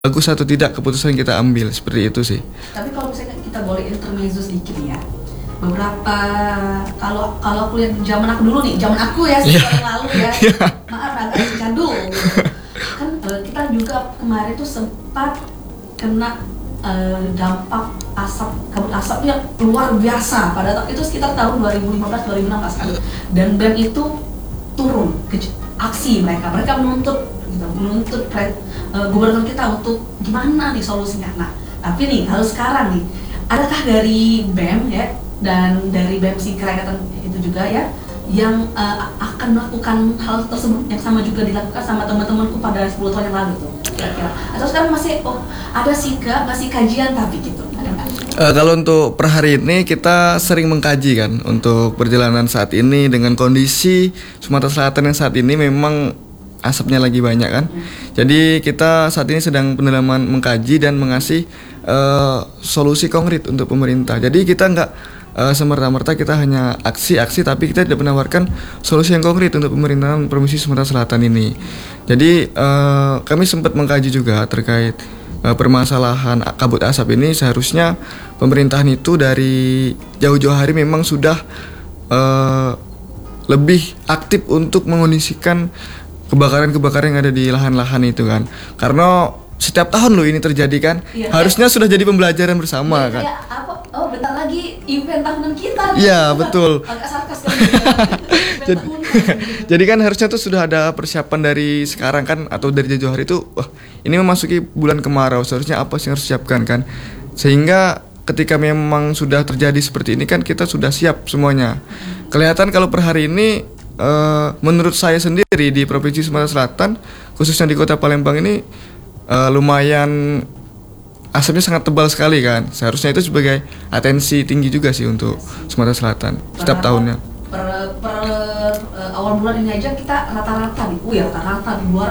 bagus atau tidak keputusan yang kita ambil, seperti itu sih. Tapi kalau misalnya kita boleh intermezzo sedikit ya, beberapa kalau aku lihat zaman aku dulu nih, zaman aku ya yang lalu ya, maaf agak jadul gitu. Kan kita juga kemarin tuh sempat kena dampak kabut asap yang luar biasa pada itu sekitar tahun 2015-2016 kan, dan BEM itu turun ke aksi, mereka menuntut gubernur kita untuk gimana nih solusinya. Nah, tapi nih kalau sekarang nih, adakah dari BEM ya dan dari BEM si Kerakyatan itu juga ya yang akan melakukan hal tersebut yang sama juga dilakukan sama teman-temanku pada 10 tahun yang lalu tuh kira-kira, atau sekarang masih ada sih Kak, masih kajian tapi gitu, ada nggak? Kalau untuk per hari ini kita sering mengkaji kan untuk perjalanan saat ini dengan kondisi Sumatera Selatan yang saat ini memang asapnya lagi banyak kan. Jadi kita saat ini sedang pendalaman mengkaji dan mengasih solusi konkret untuk pemerintah. Jadi kita nggak semerta-merta kita hanya aksi-aksi, tapi kita tidak menawarkan solusi yang konkret untuk pemerintahan Provinsi Sumatera Selatan ini. Jadi kami sempat mengkaji juga terkait permasalahan kabut asap ini. Seharusnya pemerintahan itu dari jauh-jauh hari memang sudah lebih aktif untuk mengondisikan kebakaran-kebakaran yang ada di lahan-lahan itu kan. Karena setiap tahun loh ini terjadi kan. Ya, harusnya sudah jadi pembelajaran bersama kan. Bentar lagi event tahunan kita. Iya, betul. Agak sarkas kan. Jadi kan harusnya tuh sudah ada persiapan dari sekarang kan, atau dari jauh hari itu. Wah, ini memasuki bulan kemarau, seharusnya apa sih yang harus siapkan kan. Sehingga ketika memang sudah terjadi seperti ini kan kita sudah siap semuanya. Kelihatan kalau per hari ini menurut saya sendiri di Provinsi Sumatera Selatan, khususnya di Kota Palembang ini lumayan asapnya sangat tebal sekali kan. Seharusnya itu sebagai atensi tinggi juga sih untuk Sumatera Selatan setiap tahunnya. Per awal bulan ini aja kita rata-rata nih, rata-rata di luar